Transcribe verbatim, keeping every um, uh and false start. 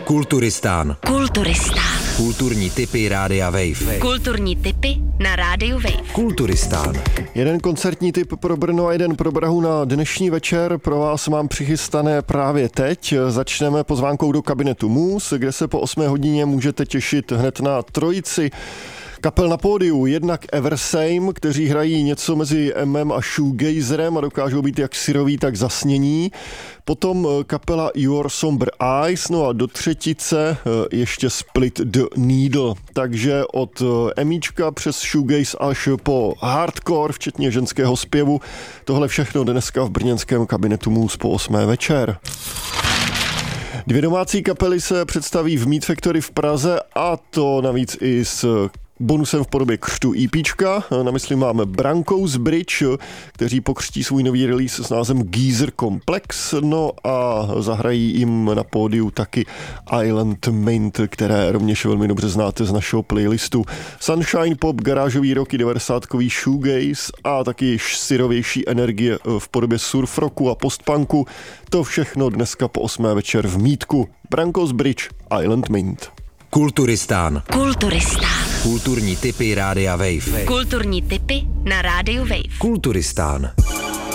Kulturistán. Kulturistán. Kulturní tipy Rádia Wave. Kulturní tipy na Rádiu Wave. Kulturistán. Jeden koncertní tip pro Brno a jeden pro Prahu na dnešní večer. Pro vás mám přichystané právě teď. Začneme pozvánkou do kabinetu Muse, kde se po osmé hodině můžete těšit hned na trojici kapel na pódiu, jednak Eversame, kteří hrají něco mezi emem a shoegazerem a dokážou být jak syroví, tak zasnění. Potom kapela Your Somber Eyes, no a do třetice ještě Split the Needle. Takže od emíčka přes shoegaze až po hardcore, včetně ženského zpěvu. Tohle všechno dneska v brněnském kabinetu Muse po osmé večer. Dvě domácí kapely se představí v Meat Factory v Praze, a to navíc i s bonusem v podobě křtu EPčka. Na mysli máme Brankous Bridge, kteří pokřtí svůj nový release s názvem Geezer Complex, no a zahrají jim na pódiu taky Island Mint, které rovněž velmi dobře znáte z našeho playlistu. Sunshine Pop, garážový rock i devadesátkový shoegaze a taky syrovější energie v podobě surf rocku a postpunku. To všechno dneska po osmé večer v Mítku. Brankous Bridge, Island Mint. Kulturistán. Kulturistán. Kulturní tipy Rádia Wave. Kulturní tipy na Rádiu Wave. Kulturistán.